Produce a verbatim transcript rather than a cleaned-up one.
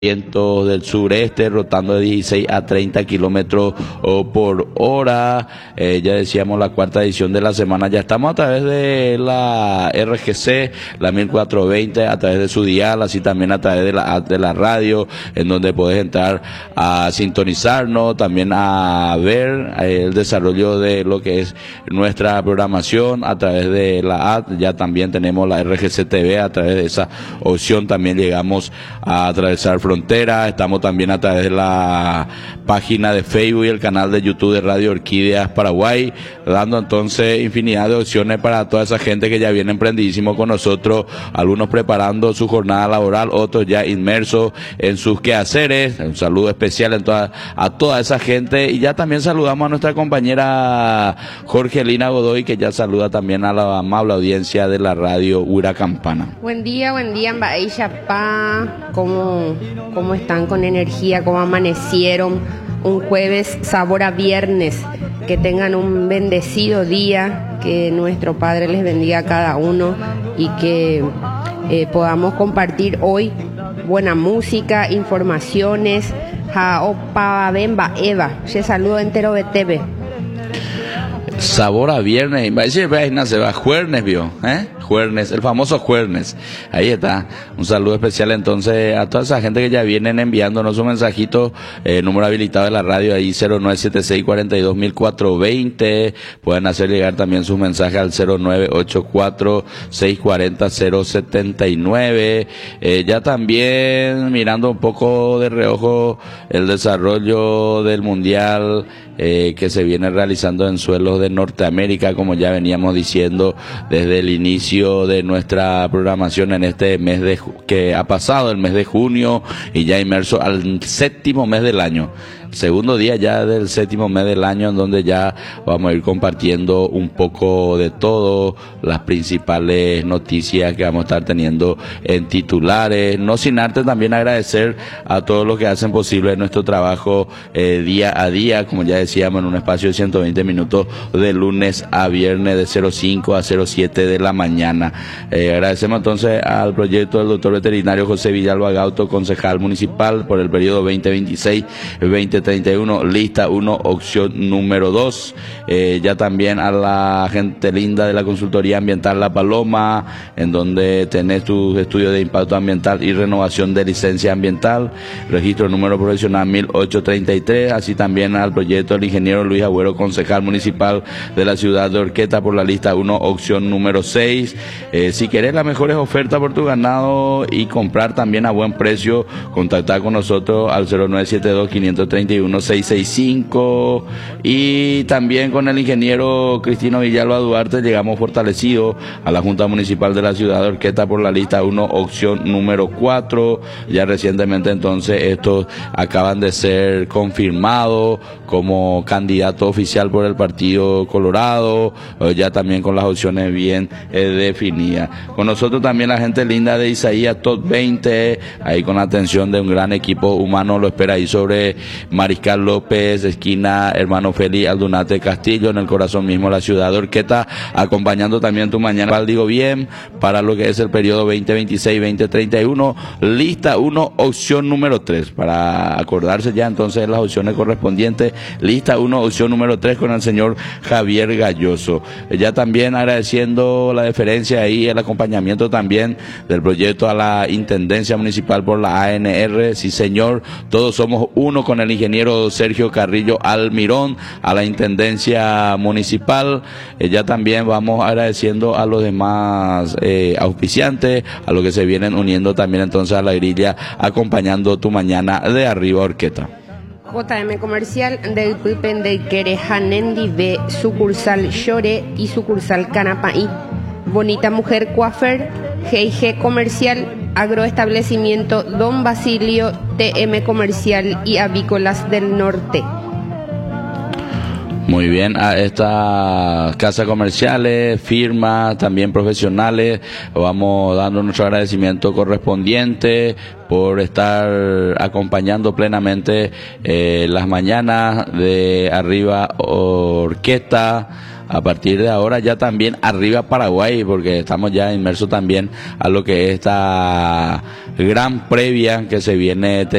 vientos del sureste rotando de dieciséis a treinta kilómetros por hora. Eh, ya decíamos, la cuarta edición de la semana. Ya estamos a través de la R G C, la mil cuatrocientos veinte, a través de su dial, así también a través de la app de la radio, en donde podés entrar a sintonizarnos, también a ver eh, el desarrollo de lo que es nuestra programación a través de la app. Ya también tenemos la R G C T V, a través de esa opción también llegamos a atravesar frontera. Estamos también a través de la página de Facebook y el canal de YouTube de Radio Orquídeas Paraguay, dando entonces infinidad de opciones para toda esa gente que ya viene emprendidísimo con nosotros, algunos preparando su jornada laboral, otros ya inmersos en sus quehaceres. Un saludo especial en toda, a toda esa gente, y ya también saludamos a nuestra compañera Jorgelina Godoy, que ya saluda también a la amable audiencia de la radio Ura Campana. Buen día, buen día, Mbaeyapa. ¿Cómo, ¿Cómo están con energía? ¿Cómo amanecieron? Un jueves sabor a viernes. Que tengan un bendecido día, que nuestro Padre les bendiga a cada uno y que eh, podamos compartir hoy buena música, informaciones. Jaopa Bemba Eva, se saludo entero de T V. Sabor a viernes, va a decir, se va jueves, vio, ¿eh? Juernes, el famoso Juernes. Ahí está. Un saludo especial entonces a toda esa gente que ya vienen enviándonos un mensajito, eh, número habilitado de la radio ahí cero nueve siete seis, cuatro dos, cuatro cero dos cero. Pueden hacer llegar también sus mensajes al cero nueve ocho cuatro, seis cuatro cero, cero siete nueve. Eh, ya también mirando un poco de reojo el desarrollo del mundial eh, que se viene realizando en suelos de Norteamérica, como ya veníamos diciendo desde el inicio de nuestra programación en este mes de que ha pasado, el mes de junio, y ya inmerso al séptimo mes del año. Segundo día ya del séptimo mes del año, en donde ya vamos a ir compartiendo un poco de todo, las principales noticias que vamos a estar teniendo en titulares. No sin antes también agradecer a todos los que hacen posible nuestro trabajo eh, día a día, como ya decíamos, en un espacio de ciento veinte minutos de lunes a viernes de cero cinco a cero siete de la mañana. Eh, agradecemos entonces al proyecto del doctor veterinario José Villalba Gauto, concejal municipal por el periodo veinte veintiséis veinte treinta y uno, lista uno, opción número dos. Eh, ya también a la gente linda de la consultoría ambiental La Paloma, en donde tenés tus estudios de impacto ambiental y renovación de licencia ambiental, registro número profesional mil ochocientos treinta y tres, así también al proyecto del ingeniero Luis Agüero, concejal municipal de la ciudad de Orqueta, por la lista uno, opción número seis. Eh, si querés las mejores ofertas por tu ganado y comprar también a buen precio, contactar con nosotros al cero nueve siete dos, quinientos treinta y uno, seiscientos sesenta y cinco, y también con el ingeniero Cristino Villalba Duarte llegamos fortalecidos a la Junta Municipal de la ciudad de Orqueta por la lista uno, opción número cuatro. Ya recientemente entonces estos acaban de ser confirmados como candidato oficial por el Partido Colorado, ya también con las opciones bien eh, definidas. Con nosotros también la gente linda de Isaías Top veinte, ahí con la atención de un gran equipo humano, lo espera ahí sobre Mariscal López, esquina Hermano Félix Aldunate Castillo, en el corazón mismo de la ciudad de Orqueta, acompañando también tu mañana, digo bien, para lo que es el periodo veinte veintiséis veinte treinta y uno, lista uno, opción número tres, para acordarse ya entonces las opciones correspondientes, lista uno, opción número tres, con el señor Javier Galloso. Ya también agradeciendo la deferencia y el acompañamiento también del proyecto a la Intendencia Municipal por la A N R, sí señor, todos somos uno, con el ingeniero Sergio Carrillo Almirón, a la Intendencia Municipal. Eh, ya también vamos agradeciendo a los demás eh, auspiciantes, a los que se vienen uniendo también entonces a la grilla, acompañando tu mañana de arriba Orqueta. J M Comercial del Pipen de Querejanendi B, sucursal Llore y sucursal Canapaí. Bonita Mujer Coafer, G I G Comercial, Agroestablecimiento Don Basilio, T M Comercial y Avícolas del Norte. Muy bien, a estas casas comerciales, firmas, también profesionales, vamos dando nuestro agradecimiento correspondiente por estar acompañando plenamente eh, las mañanas de arriba Orqueta, a partir de ahora ya también arriba Paraguay, porque estamos ya inmersos también a lo que es esta gran previa que se viene teniendo